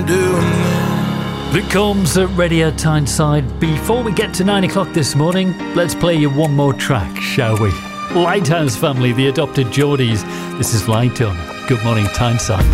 The Combs at Radio Tyneside. Before we get to 9 o'clock this morning, let's play you one more track, shall we? Lighthouse Family, the Adopted Geordies. This is Light On. Good morning, Tyneside.